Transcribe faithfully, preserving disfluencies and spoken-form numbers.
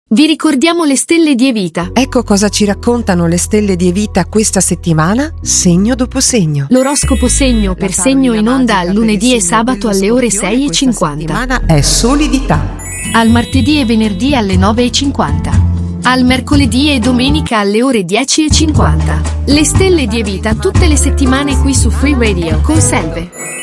Vi ricordiamo le stelle di Evita. Ecco cosa ci raccontano le stelle di Evita questa settimana, segno dopo segno. L'oroscopo segno per segno in onda al lunedì e sabato alle ore sei e cinquanta. La settimana è solidità. Al martedì e venerdì alle nove e cinquanta. Al mercoledì e domenica alle ore dieci e cinquanta. Le stelle di Evita tutte le settimane qui su Free Radio con Selve.